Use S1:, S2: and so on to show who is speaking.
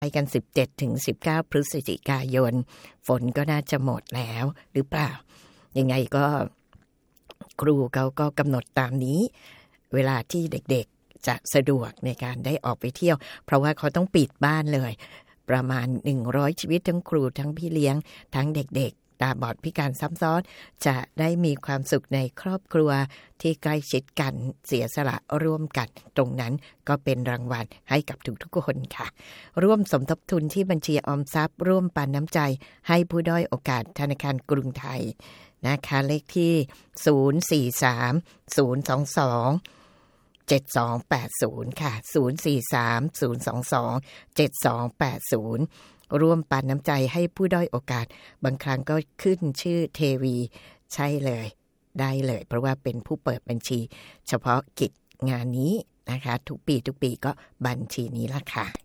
S1: ไปกัน17-19พฤศจิกายนฝนก็น่าจะหมดแล้วหรือเปล่ายังไงก็ครูเขาก็กำหนดตามนี้เวลาที่เด็กๆจะสะดวกในการได้ออกไปเที่ยวเพราะว่าเขาต้องปิดบ้านเลยประมาณ100ชีวิตทั้งครูทั้งพี่เลี้ยงทั้งเด็กๆตาบอดพิการซ้ำซ้อนจะได้มีความสุขในครอบครัวที่ใกล้ชิดกันเสียสละร่วมกันตรงนั้นก็เป็นรางวัลให้กับทุกๆคนค่ะร่วมสมทบทุนที่บัญชีออมทรัพย์ร่วมปันน้ำใจให้ผู้ด้อยโอกาสธนาคารกรุงไทยนะคะเลขที่043-022-7280ค่ะ043-022-7280ร่วมปันน้ำใจให้ผู้ด้อยโอกาสบางครั้งก็ขึ้นชื่อเทวีใช่เลยได้เลยเพราะว่าเป็นผู้เปิดบัญชีเฉพาะกิจงานนี้นะคะทุกปีก็บัญชีนี้ละค่ะ